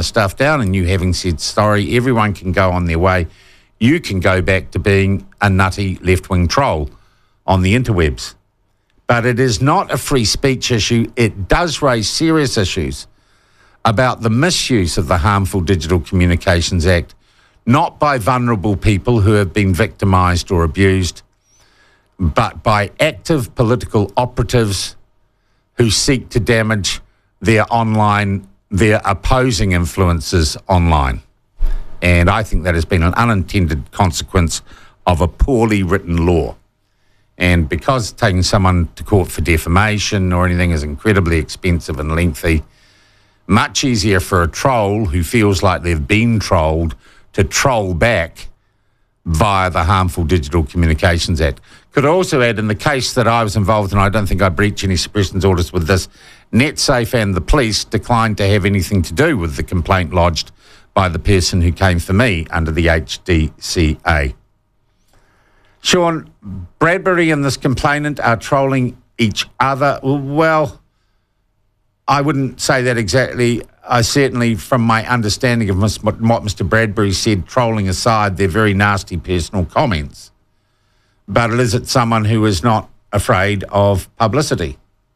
the stuff down and you having said sorry, everyone can go on their way. You can go back to being a nutty left-wing troll on the interwebs. But it is not a free speech issue. It does raise serious issues about the misuse of the Harmful Digital Communications Act, not by vulnerable people who have been victimised or abused, but by active political operatives who seek to damage their opposing influences online. And I think that has been an unintended consequence of a poorly written law. And because taking someone to court for defamation or anything is incredibly expensive and lengthy, much easier for a troll who feels like they've been trolled to troll back via the Harmful Digital Communications Act. Could also add, in the case that I was involved in, I don't think I breached any suppression orders with this, NetSafe and the police declined to have anything to do with the complaint lodged by the person who came for me under the HDCA. Sean, Bradbury and this complainant are trolling each other. Well, I wouldn't say that exactly. I certainly, from my understanding of what Mr. Bradbury said, trolling aside, they're very nasty personal comments. But is it someone who is not afraid of publicity?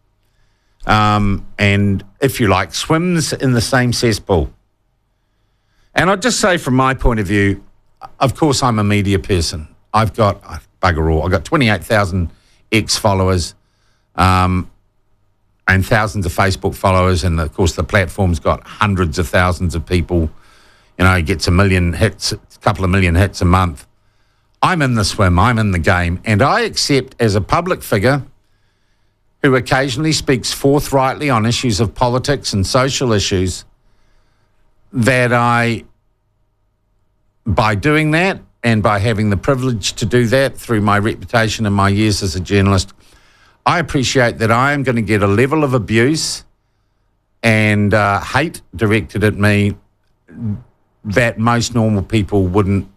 And, if you like, swims in the same cesspool. And I'd just say from my point of view, of course I'm a media person. I've got, bugger all, I've got 28,000 ex-followers and thousands of Facebook followers. And, of course, the platform's got hundreds of thousands of people. You know, it gets a million hits, a couple of million hits a month. I'm in the swim, I'm in the game. And I accept as a public figure who occasionally speaks forthrightly on issues of politics and social issues that by doing that and by having the privilege to do that through my reputation and my years as a journalist, I appreciate that I am going to get a level of abuse and hate directed at me that most normal people wouldn't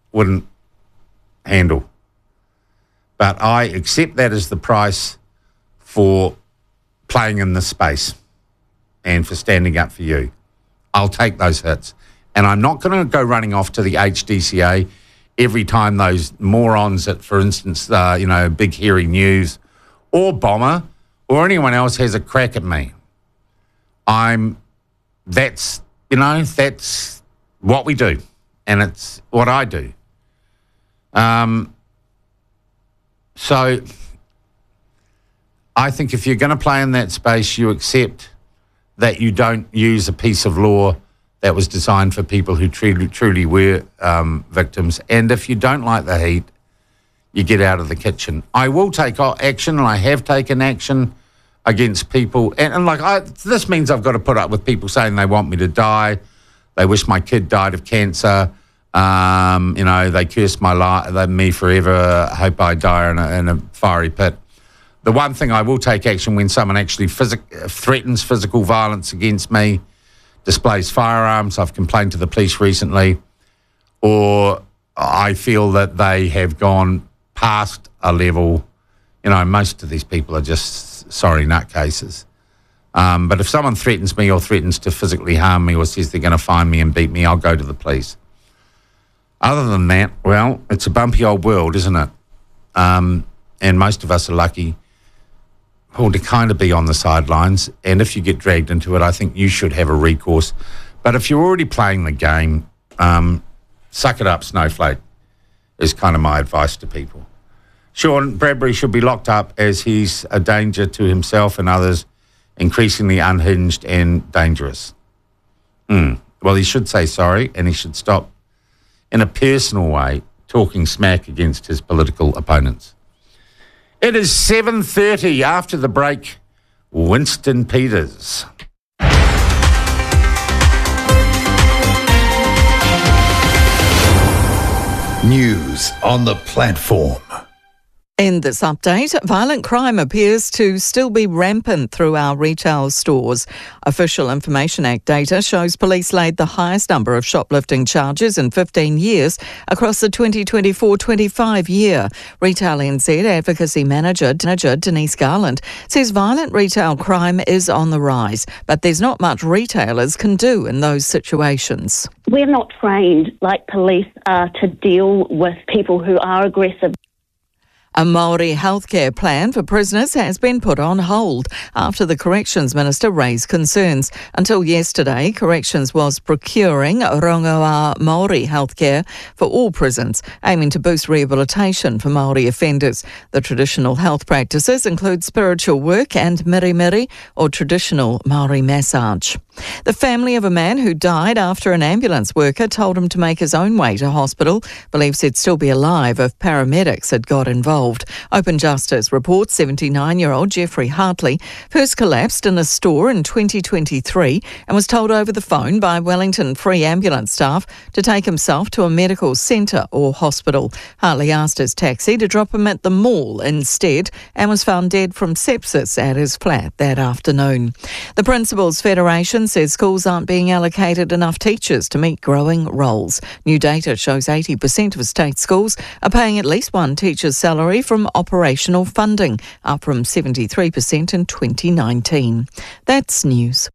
handle. But I accept that as the price for playing in this space and for standing up for you. I'll take those hits. And I'm not going to go running off to the HDCA every time those morons at, for instance, Big Hairy News or Bomber or anyone else has a crack at me. That's what we do. And it's what I do. So I think if you're going to play in that space, you accept that you don't use a piece of law that was designed for people who truly were victims. And if you don't like the heat, you get out of the kitchen. I will take action, and I have taken action against people. This means I've got to put up with people saying they want me to die. They wish my kid died of cancer. They curse me forever. Hope I die in a fiery pit. The one thing I will take action when someone actually threatens physical violence against me, displays firearms. I've complained to the police recently, or I feel that they have gone past a level. Most of these people are just sorry nutcases. But if someone threatens me or threatens to physically harm me or says they're going to find me and beat me, I'll go to the police. Other than that, well, it's a bumpy old world, isn't it? And most of us are lucky to kind of be on the sidelines. And if you get dragged into it, I think you should have a recourse. But if you're already playing the game, suck it up, snowflake, is kind of my advice to people. Sean, Bradbury should be locked up as he's a danger to himself and others, increasingly unhinged and dangerous. Well, he should say sorry, and he should stop, in a personal way, talking smack against his political opponents. It is 7:30. After the break, Winston Peters. News on the platform. In this update, violent crime appears to still be rampant through our retail stores. Official Information Act data shows police laid the highest number of shoplifting charges in 15 years across the 2024-25 year. Retail NZ Advocacy Manager Denise Garland says violent retail crime is on the rise, but there's not much retailers can do in those situations. We're not trained like police are to deal with people who are aggressive. A Māori healthcare plan for prisoners has been put on hold after the Corrections Minister raised concerns. Until yesterday, Corrections was procuring Rongoā Māori healthcare for all prisons, aiming to boost rehabilitation for Māori offenders. The traditional health practices include spiritual work and mirimiri, or traditional Māori massage. The family of a man who died after an ambulance worker told him to make his own way to hospital believes he'd still be alive if paramedics had got involved. Open Justice reports 79-year-old Jeffrey Hartley first collapsed in a store in 2023 and was told over the phone by Wellington Free Ambulance staff to take himself to a medical centre or hospital. Hartley asked his taxi to drop him at the mall instead and was found dead from sepsis at his flat that afternoon. The Principals Federation says schools aren't being allocated enough teachers to meet growing roles. New data shows 80% of state schools are paying at least one teacher's salary from operational funding, up from 73% in 2019. That's news.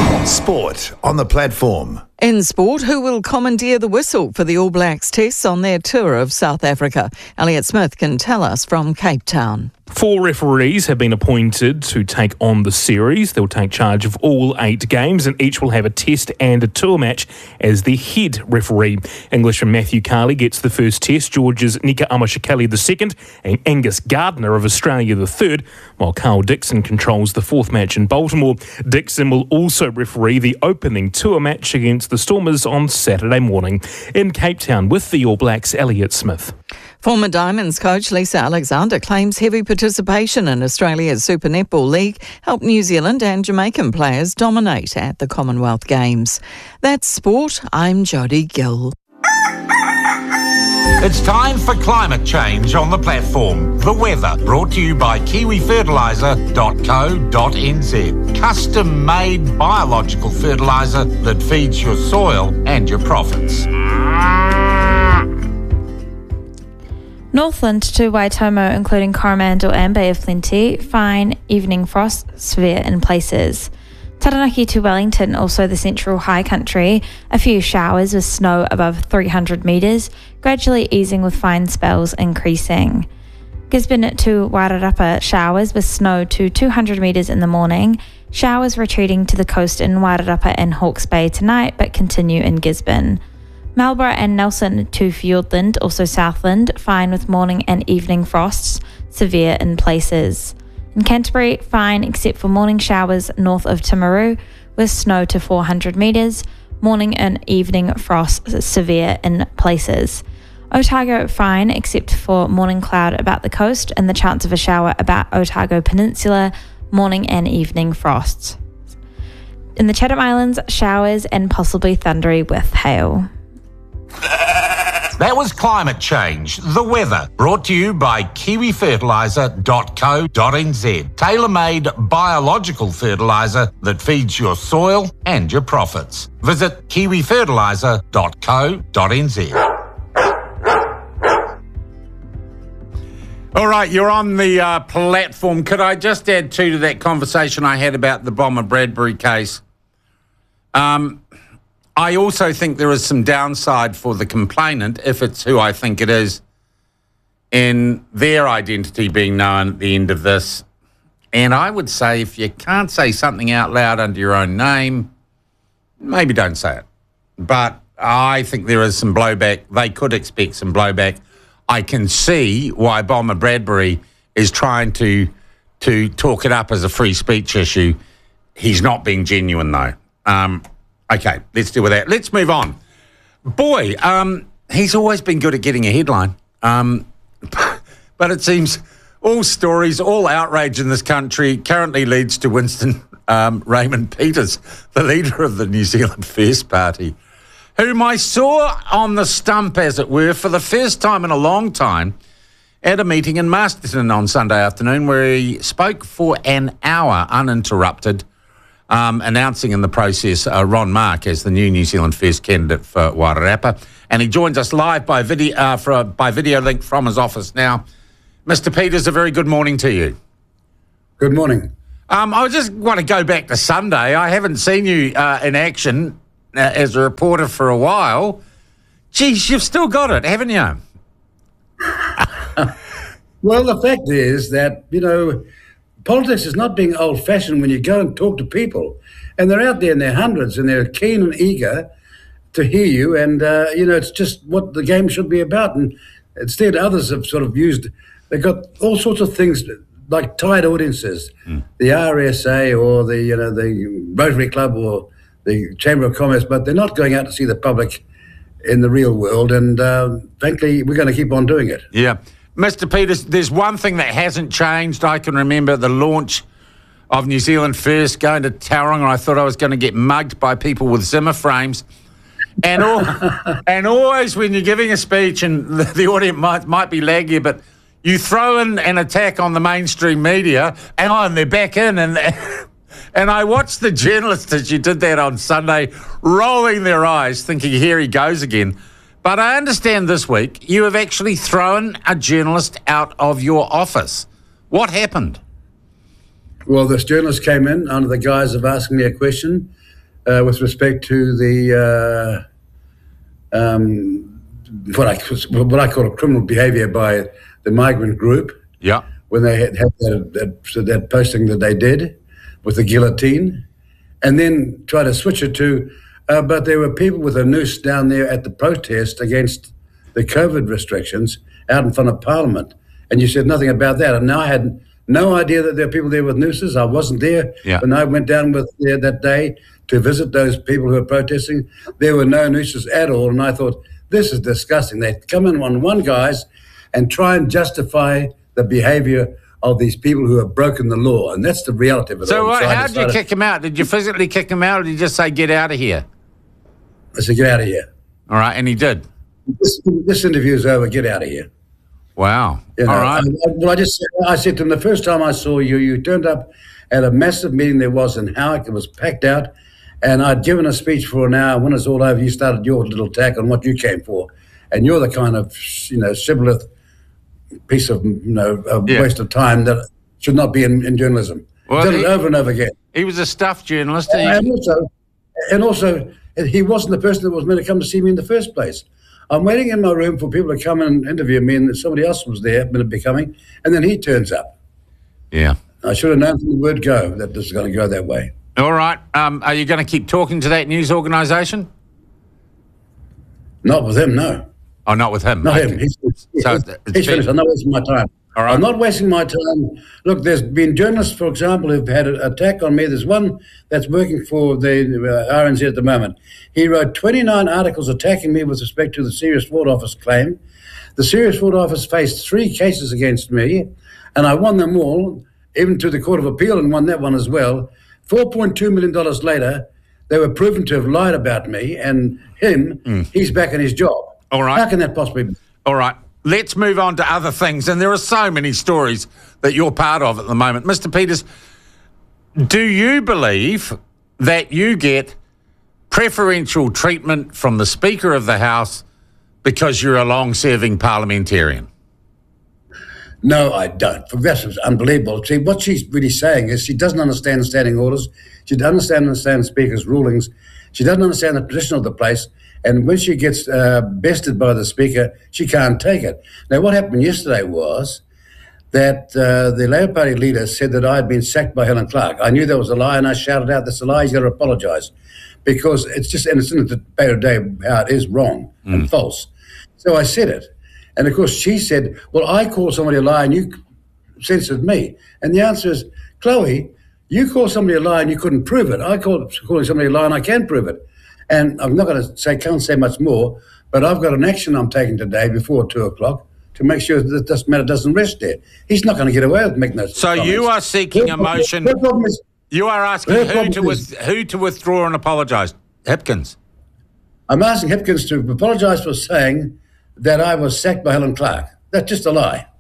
Sport on the platform. In sport, who will commandeer the whistle for the All Blacks tests on their tour of South Africa? Elliot Smith can tell us from Cape Town. 4 referees have been appointed to take on the series. They'll take charge of all 8 games and each will have a test and a tour match as the head referee. Englishman Matthew Carley gets the first test, George's Nika Amashikali the second, and Angus Gardner of Australia the third, while Carl Dixon controls the 4th match in Baltimore. Dixon will also referee the opening tour match against the Stormers on Saturday morning. In Cape Town with the All Blacks, Elliot Smith. Former Diamonds coach Lisa Alexander claims heavy participation in Australia's Super Netball League helped New Zealand and Jamaican players dominate at the Commonwealth Games. That's sport. I'm Jodie Gill. It's time for climate change on the platform. The weather, brought to you by kiwifertiliser.co.nz. Custom-made biological fertiliser that feeds your soil and your profits. Northland to Waitomo, including Coromandel and Bay of Plenty, fine evening frost, severe in places. Taranaki to Wellington, also the central high country, a few showers with snow above 300 metres, gradually easing with fine spells increasing. Gisborne to Wairarapa, showers with snow to 200 metres in the morning, showers retreating to the coast in Wairarapa and Hawke's Bay tonight but continue in Gisborne. Marlborough and Nelson to Fiordland, also Southland, fine with morning and evening frosts, severe in places. In Canterbury, fine except for morning showers north of Timaru, with snow to 400 metres, morning and evening frosts, severe in places. Otago, fine except for morning cloud about the coast and the chance of a shower about Otago Peninsula, morning and evening frosts. In the Chatham Islands, showers and possibly thundery with hail. That was climate change, the weather, brought to you by kiwifertiliser.co.nz. Tailor-made biological fertiliser that feeds your soil and your profits. Visit kiwifertiliser.co.nz. All right, you're on the platform. Could I just add to that conversation I had about the Bomber Bradbury case? I also think there is some downside for the complainant, if it's who I think it is, in their identity being known at the end of this. And I would say if you can't say something out loud under your own name, maybe don't say it. But I think there is some blowback. They could expect some blowback. I can see why Bomber Bradbury is trying to talk it up as a free speech issue. He's not being genuine, though. Okay, let's deal with that. Let's move on. Boy, he's always been good at getting a headline. But it seems all stories, all outrage in this country currently leads to Winston Raymond Peters, the leader of the New Zealand First Party, whom I saw on the stump, as it were, for the first time in a long time at a meeting in Masterton on Sunday afternoon where he spoke for an hour uninterrupted, announcing in the process Ron Mark as the new New Zealand First candidate for Wairarapa. And he joins us live by video link from his office now. Mr. Peters, a very good morning to you. Good morning. I just want to go back to Sunday. I haven't seen you in action as a reporter for a while. Geez, you've still got it, haven't you? Well, the fact is that, politics is not being old-fashioned when you go and talk to people. And they're out there in their hundreds and they're keen and eager to hear you. And, it's just what the game should be about. And instead, others have sort of they've got all sorts of things like tied audiences, the RSA or the Rotary Club or the Chamber of Commerce, but they're not going out to see the public in the real world. And frankly, we're going to keep on doing it. Yeah. Mr. Peters, there's one thing that hasn't changed. I can remember the launch of New Zealand First going to Tauranga. I thought I was going to get mugged by people with Zimmer frames. And always when you're giving a speech and the audience might be laggy, but you throw in an attack on the mainstream media, and they're back in. And I watched the journalists as you did that on Sunday, rolling their eyes, thinking, here he goes again. But I understand this week you have actually thrown a journalist out of your office. What happened? Well, this journalist came in under the guise of asking me a question with respect to the what I call a criminal behaviour by the migrant group. Yeah. When they had that posting that they did with the guillotine, and then try to switch it to. But there were people with a noose down there at the protest against the COVID restrictions out in front of Parliament. And you said nothing about that. And now I had no idea that there were people there with nooses. I wasn't there. Yeah. When I went down there that day to visit those people who were protesting, there were no nooses at all. And I thought, this is disgusting. They come in on one guise and try and justify the behaviour of these people who have broken the law. And that's the reality of it. So how did you kick him out? Did you physically kick him out, or did you just say, get out of here? I said, get out of here. All right, and he did. This interview's over. Get out of here. Wow. All right. I said to him, the first time I saw you, you turned up at a massive meeting there was in Howick. It was packed out, and I'd given a speech for an hour. When it was all over, you started your little attack on what you came for, and you're the kind of shibboleth piece of waste of time that should not be in journalism. Well, did it over and over again. He was a stuffed journalist. And also. He wasn't the person that was meant to come to see me in the first place. I'm waiting in my room for people to come and interview me, and somebody else was there, meant to be coming, and then he turns up. Yeah. I should have known from the word go that this is going to go that way. All right. Are you going to keep talking to that news organisation? Not with him, no. Oh, not with him? Not him. He's finished. I'm not wasting my time. All right. I'm not wasting my time. Look, there's been journalists, for example, who've had an attack on me. There's one that's working for the RNZ at the moment. He wrote 29 articles attacking me with respect to the Serious Fraud Office claim. The Serious Fraud Office faced 3 cases against me, and I won them all, even to the Court of Appeal, and won that one as well. $4.2 million later, they were proven to have lied about me, and he's back in his job. All right. How can that possibly be? All right. Let's move on to other things. And there are so many stories that you're part of at the moment. Mr. Peters, do you believe that you get preferential treatment from the Speaker of the House because you're a long-serving parliamentarian? No, I don't. That's unbelievable. See, what she's really saying is she doesn't understand the standing orders. She doesn't understand the Speaker's rulings. She doesn't understand the position of the place. And when she gets bested by the Speaker, she can't take it. Now, what happened yesterday was that the Labour Party leader said that I had been sacked by Helen Clark. I knew that was a lie, and I shouted out, that's a lie, he's got to apologise. Because it's just, and it's in the debate today how it is wrong and false. So I said it. And, of course, she said, well, I called somebody a lie and you censored me. And the answer is, Chloe, you called somebody a lie and you couldn't prove it. I called calling somebody a lie and I can prove it. And I'm not going to say, can't say much more, but I've got an action I'm taking today before 2 o'clock to make sure that this matter doesn't rest there. He's not going to get away with making those comments. You are seeking a motion. You are asking who to withdraw and apologise. Hipkins. I'm asking Hipkins to apologise for saying that I was sacked by Helen Clark. That's just a lie.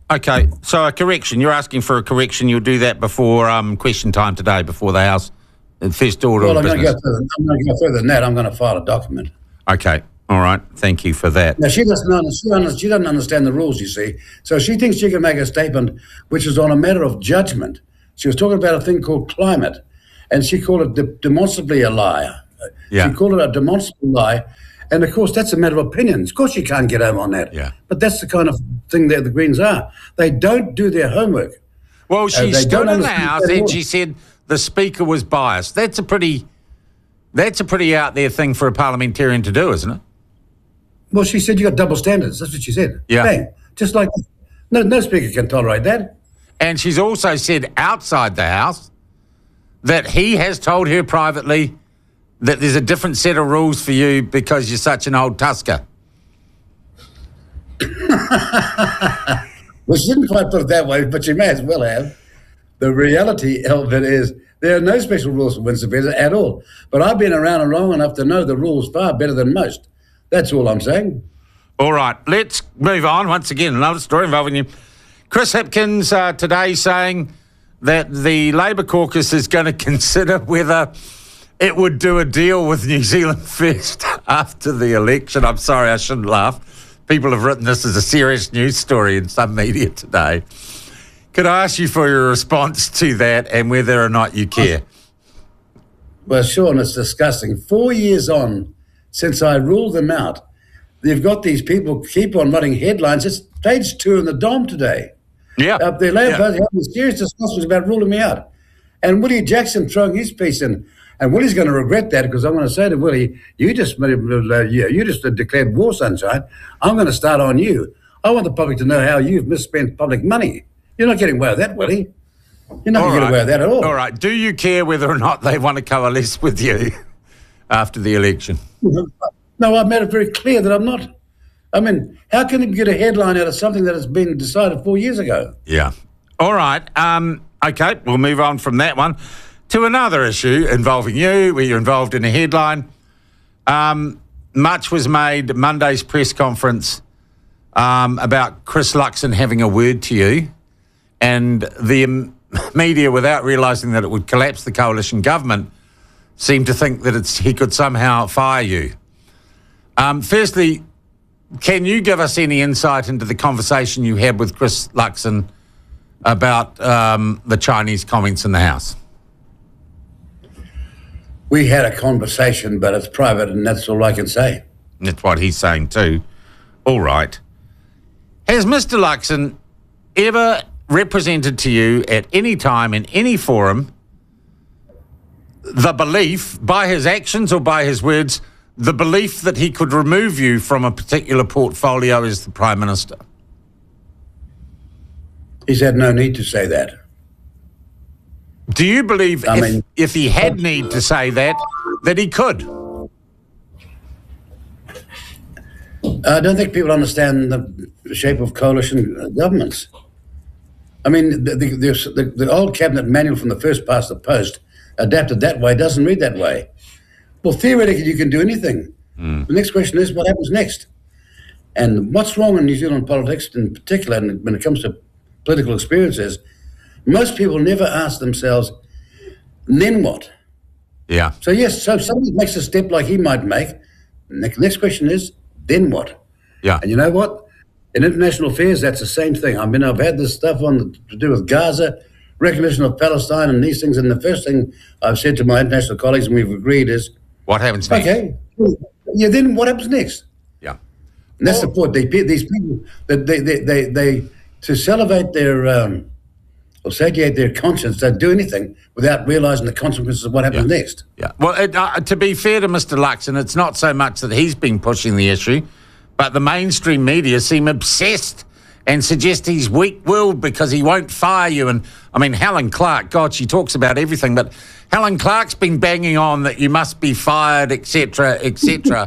Okay, so a correction. You're asking for a correction. You'll do that before question time today, before the House. First order Well, of I'm going to business. go further than that. I'm going to file a document. Okay, all right. Thank you for that. Now, she doesn't understand the rules, you see. So she thinks she can make a statement which is on a matter of judgment. She was talking about a thing called climate, and she called it demonstrably a lie. Yeah. She called it a demonstrable lie. And, of course, that's a matter of opinion. Of course, you can't get home on that. Yeah. But that's the kind of thing that the Greens are. They don't do their homework. Well, she they stood don't in the understand House that and law. she said the Speaker was biased. That's a pretty out there thing for a parliamentarian to do, isn't it? Well, she said you got double standards. That's what she said. Yeah. Bang. Just like no Speaker can tolerate that. And she's also said outside the House that he has told her privately that there's a different set of rules for you because you're such an old tusker. Well, she didn't quite put it that way, but she may as well have. The reality of it is there are no special rules for Winston Peters at all. But I've been around long enough to know the rules far better than most. That's all I'm saying. All right, let's move on. Once again, another story involving you. Chris Hipkins today saying that the Labour caucus is going to consider whether it would do a deal with New Zealand first after the election. I'm sorry, I shouldn't laugh. People have written this as a serious news story in some media today. Could I ask you for your response to that and whether or not you care? Well, Sean, it's disgusting. 4 years on since I ruled them out, you've got these people keep on running headlines. It's page 2 in the Dom today. Yeah. The Labour Party having serious discussions about ruling me out. And Willie Jackson throwing his piece in. And Willie's going to regret that because I'm going to say to Willie, you just declared war, sunshine. I'm going to start on you. I want the public to know how you've misspent public money. You're not getting away with that, Willie. You're not going to get away with that at all. All right. Do you care whether or not they want to coalesce with you after the election? No, I've made it very clear that I'm not. I mean, how can you get a headline out of something that has been decided 4 years ago? Yeah. All right. Okay, we'll move on from that one to another issue involving you, where you're involved in a headline. Much was made at Monday's press conference about Chris Luxon having a word to you, and the media, without realising that it would collapse the coalition government, seemed to think that he could somehow fire you. Firstly, can you give us any insight into the conversation you had with Chris Luxon about the Chinese comments in the House? We had a conversation, but it's private, and that's all I can say. That's what he's saying too. All right. Has Mr. Luxon ever represented to you at any time in any forum the belief, by his actions or by his words, the belief that he could remove you from a particular portfolio as the Prime Minister? He's had no need to say that. Do you believe if he had need to say that he could? I don't think people understand the shape of coalition governments. I mean, the old cabinet manual from the first past the post, adapted that way, doesn't read that way. Well, theoretically, you can do anything. The next question is, what happens next? And what's wrong in New Zealand politics in particular, and when it comes to political experiences, most people never ask themselves, then what? Yeah. So, yes, so if somebody makes a step like he might make, the next question is, then what? Yeah. And you know what? In international affairs, that's the same thing. I mean, I've had this stuff to do with Gaza, recognition of Palestine and these things, and the first thing I've said to my international colleagues, and we've agreed, is, what happens next? okay, yeah, then what happens next? Yeah. And that's the point. These people, they to salivate their, or satiate their conscience, don't do anything without realising the consequences of what happens next. Yeah. Well, to be fair to Mr. Luxon, it's not so much that he's been pushing the issue, but the mainstream media seem obsessed and suggest he's weak-willed because he won't fire you. And, I mean, Helen Clark, God, she talks about everything, but Helen Clark's been banging on that you must be fired, etc., etc.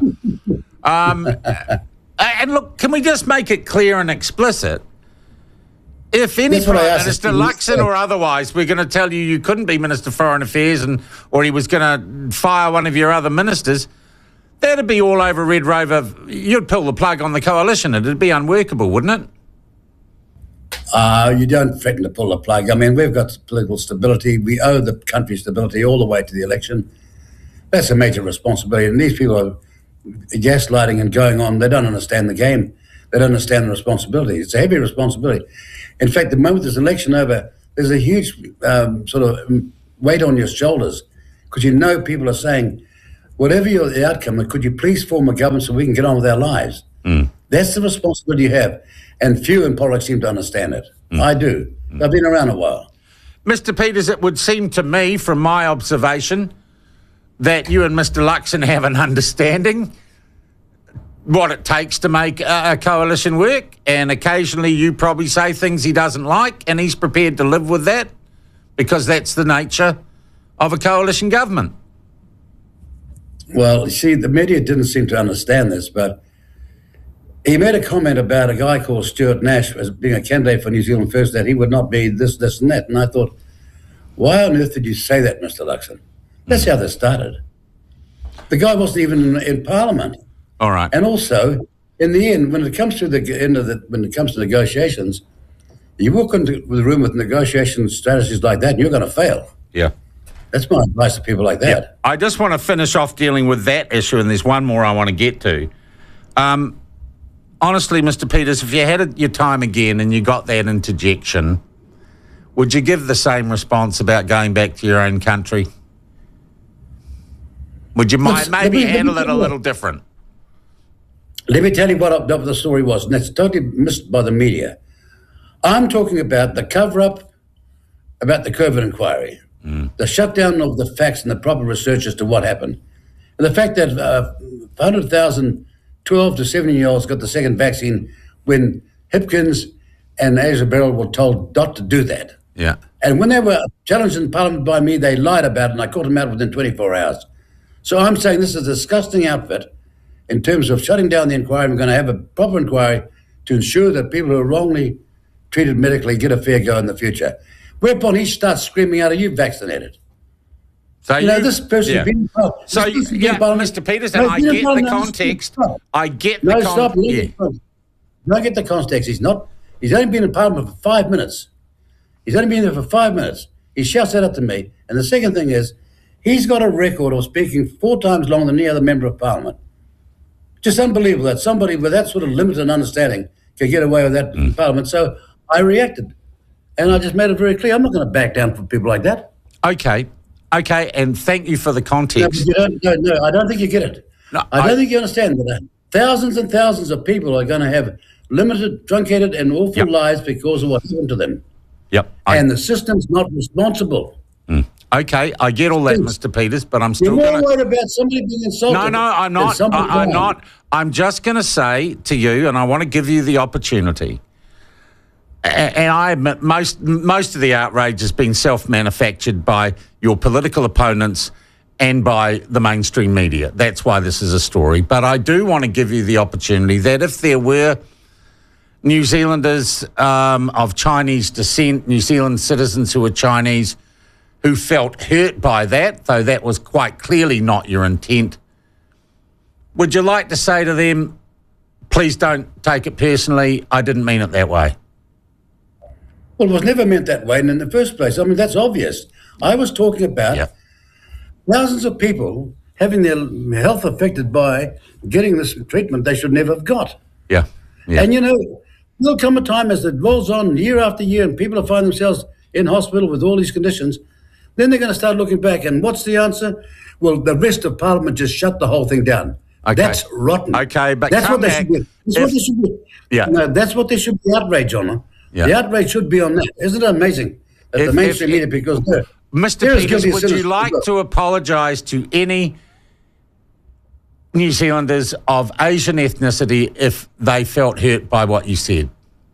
And look, can we just make it clear and explicit? If any Prime Minister, Luxon or otherwise, we're going to tell you couldn't be Minister of Foreign Affairs or he was going to fire one of your other ministers, that'd be all over Red Rover. You'd pull the plug on the coalition. It'd be unworkable, wouldn't it? You don't threaten to pull the plug. I mean, we've got political stability. We owe the country stability all the way to the election. That's a major responsibility. And these people are gaslighting and going on. They don't understand the game. They don't understand the responsibility. It's a heavy responsibility. In fact, the moment there's an election over, there's a huge sort of weight on your shoulders because you know people are saying, whatever the outcome, could you please form a government so we can get on with our lives? That's the responsibility you have. And few in politics seem to understand it. I do. I've been around a while. Mr. Peters, it would seem to me, from my observation, that you and Mr. Luxon have an understanding what it takes to make a coalition work, and occasionally you probably say things he doesn't like, and he's prepared to live with that because that's the nature of a coalition government. Well, you see, the media didn't seem to understand this, but he made a comment about a guy called Stuart Nash as being a candidate for New Zealand First, that he would not be this, and that. And I thought, why on earth did you say that, Mr. Luxon? That's how this started. The guy wasn't even in Parliament. All right. And also, in the end, when it comes to negotiations, you walk into the room with negotiation strategies like that, and you're going to fail. Yeah. That's my advice to people like that. Yeah. I just want to finish off dealing with that issue, and there's one more I want to get to. Honestly, Mr. Peters, if you had your time again and you got that interjection, would you give the same response about going back to your own country? Would you maybe handle it a little different? Let me tell you what the story was, and that's totally missed by the media. I'm talking about the cover-up about the COVID inquiry, the shutdown of the facts and the proper research as to what happened, and the fact that 100,000 12 to 17-year-olds got the second vaccine when Hipkins and Asia Beryl were told not to do that. Yeah. And when they were challenged in Parliament by me, they lied about it, and I caught them out within 24 hours. So I'm saying this is a disgusting outfit in terms of shutting down the inquiry. We're going to have a proper inquiry to ensure that people who are wrongly treated medically get a fair go in the future. Whereupon he starts screaming out, are you vaccinated? So this person's been in Parliament. So, Mr. Peters, and I get the context. I get the context. I get the context. He's only been in Parliament for 5 minutes. He's only been there for 5 minutes. He shouts that out to me. And the second thing is, he's got a record of speaking 4 times longer than any other member of Parliament. Just unbelievable that somebody with that sort of limited understanding can get away with that in Parliament. So I reacted. And I just made it very clear, I'm not going to back down from people like that. Okay, and thank you for the context. No, I don't think you get it. No, I don't think you understand that thousands and thousands of people are going to have limited, truncated, and awful lives because of what happened to them. Yep. And the system's not responsible. Okay, I get all that, Mr. Peters, but I'm still You're more worried about somebody being insulted. No, I'm not. I'm not. I'm just going to say to you, and I want to give you the opportunity. And I admit most of the outrage has been self-manufactured by your political opponents and by the mainstream media. That's why this is a story. But I do want to give you the opportunity that if there were New Zealanders of Chinese descent, New Zealand citizens who were Chinese, who felt hurt by that, though that was quite clearly not your intent, would you like to say to them, please don't take it personally, I didn't mean it that way? Well, it was never meant that way, and in the first place, I mean, that's obvious. I was talking about thousands of people having their health affected by getting this treatment they should never have got. Yeah. And, there'll come a time as it rolls on year after year and people find themselves in hospital with all these conditions, then they're going to start looking back. And what's the answer? Well, the rest of Parliament just shut the whole thing down. Okay. That's rotten. Okay, but that's what they should do. That's what they should do. Yeah. No, that's what they should be outraged on. Yeah. The outrage should be on that. Isn't it amazing that the mainstream media, because Mr. Peters, would you like to apologise to any New Zealanders of Asian ethnicity if they felt hurt by what you said?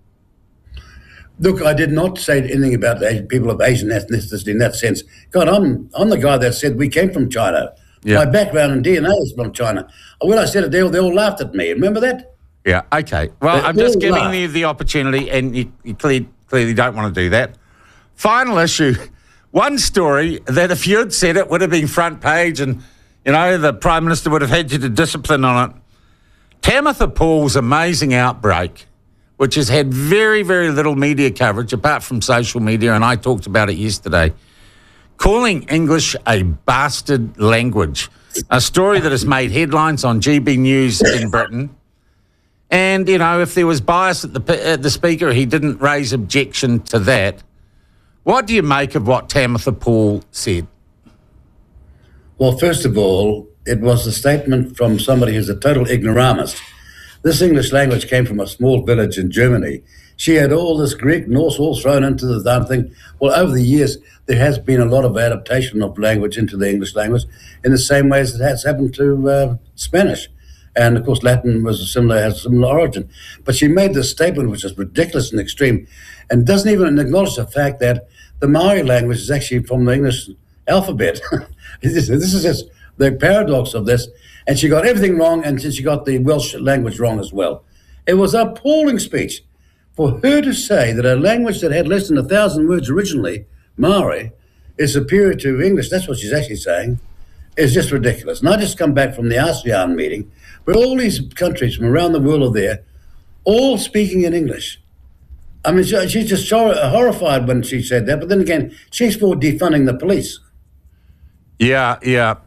Look, I did not say anything about people of Asian ethnicity in that sense. God, I'm the guy that said we came from China. Yeah. My background in DNA is from China. When I said it, they all laughed at me. Remember that? Yeah, okay. Well, I'm just giving you the opportunity, and you clearly don't want to do that. Final issue. One story that if you'd said it would have been front page and, the Prime Minister would have had you to discipline on it. Tamitha Paul's amazing outbreak which has had very, very little media coverage apart from social media, and I talked about it yesterday, calling English a bastard language, a story that has made headlines on GB News in Britain. And, you know, if there was bias at the Speaker, he didn't raise objection to that. What do you make of what Tamitha Paul said? Well, first of all, it was a statement from somebody who's a total ignoramus. This English language came from a small village in Germany. She had all this Greek, Norse all thrown into the damn thing. Well, over the years, there has been a lot of adaptation of language into the English language in the same way as it has happened to Spanish. And, of course, Latin has a similar origin. But she made this statement, which is ridiculous and extreme, and doesn't even acknowledge the fact that the Maori language is actually from the English alphabet. This is just the paradox of this. And she got everything wrong, and she got the Welsh language wrong as well. It was an appalling speech. For her to say that a language that had less than 1,000 words originally, Maori, is superior to English, that's what she's actually saying, is just ridiculous. And I just come back from the ASEAN meeting, where all these countries from around the world are there, all speaking in English. I mean, she's just horrified when she said that, but then again, she's for defunding the police. Yeah.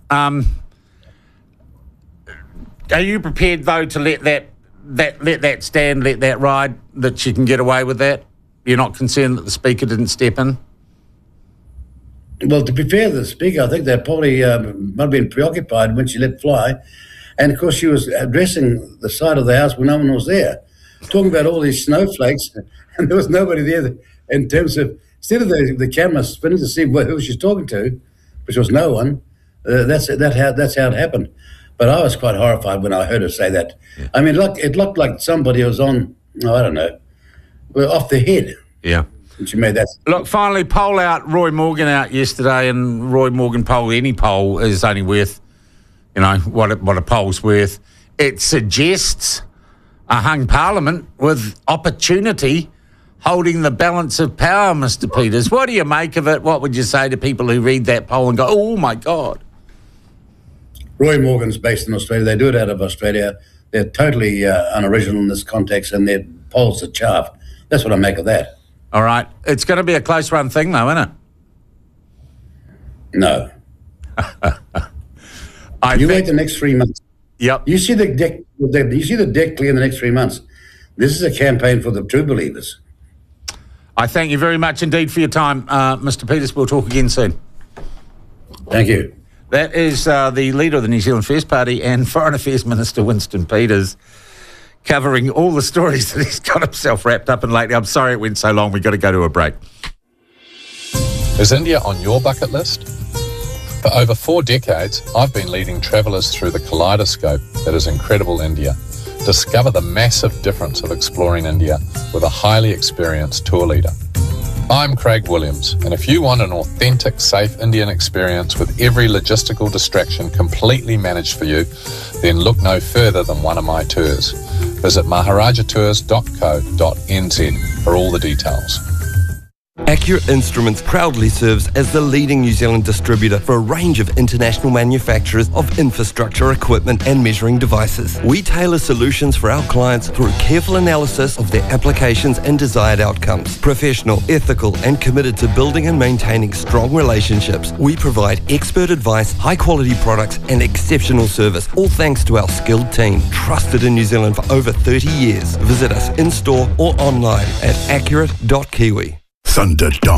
Are you prepared, though, to let that stand, let that ride, that she can get away with that? You're not concerned that the Speaker didn't step in? Well, to be fair to the Speaker, I think they probably might have been preoccupied when she let fly. And, of course, she was addressing the side of the house when no one was there, talking about all these snowflakes, and there was nobody there in terms of, instead of the camera spinning to see who she's talking to, which was no one, that's how it happened. But I was quite horrified when I heard her say that. Yeah. I mean, it looked like somebody was on, I don't know, off the head. Yeah. And she made that. Look, finally, poll out, Roy Morgan out yesterday, and Roy Morgan poll, any poll is only worth, you know, what a poll's worth. It suggests a hung parliament with opportunity holding the balance of power, Mr. Peters. What do you make of it? What would you say to people who read that poll and go, oh, my God? Roy Morgan's based in Australia. They do it out of Australia. They're totally unoriginal in this context, and their polls are chaff. That's what I make of that. All right. It's going to be a close-run thing, though, isn't it? No. Wait the next 3 months. Yep. You see the deck clear in the next 3 months. This is a campaign for the true believers. I thank you very much indeed for your time, Mr. Peters. We'll talk again soon. Thank you. That is the leader of the New Zealand First Party and Foreign Affairs Minister Winston Peters, covering all the stories that he's got himself wrapped up in lately. I'm sorry it went so long. We've got to go to a break. Is India on your bucket list? For over 4 decades, I've been leading travellers through the kaleidoscope that is incredible India. Discover the massive difference of exploring India with a highly experienced tour leader. I'm Craig Williams, and if you want an authentic, safe Indian experience with every logistical distraction completely managed for you, then look no further than one of my tours. Visit maharajatours.co.nz for all the details. Accurate Instruments proudly serves as the leading New Zealand distributor for a range of international manufacturers of infrastructure equipment and measuring devices. We tailor solutions for our clients through careful analysis of their applications and desired outcomes. Professional, ethical, and committed to building and maintaining strong relationships, we provide expert advice, high-quality products, and exceptional service, all thanks to our skilled team, trusted in New Zealand for over 30 years. Visit us in-store or online at accurate.kiwi. Thunderdome.